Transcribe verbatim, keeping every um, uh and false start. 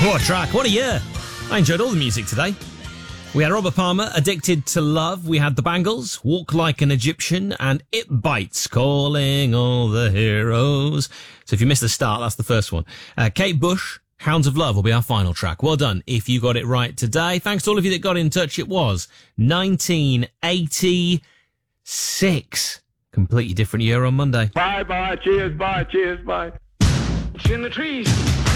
What a track, what a year. I enjoyed all the music today. We had Robert Palmer, Addicted to Love. We had The Bangles, Walk Like an Egyptian, and It Bites, Calling All the Heroes. So if you missed the start, that's the first one. Uh, Kate Bush, Hounds of Love will be our final track. Well done if you got it right today. Thanks to all of you that got in touch. It was nineteen eighty-six. Completely different year on Monday. Bye bye, cheers, bye, cheers, bye. It's in the trees.